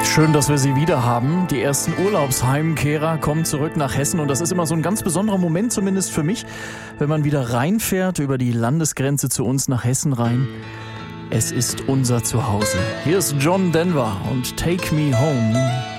Schön, dass wir Sie wieder haben. Die ersten Urlaubsheimkehrer kommen zurück nach Hessen und das ist immer so ein ganz besonderer Moment, zumindest für mich, wenn man wieder reinfährt über die Landesgrenze zu uns nach Hessen rein. Es ist unser Zuhause. Hier ist John Denver und Take Me Home.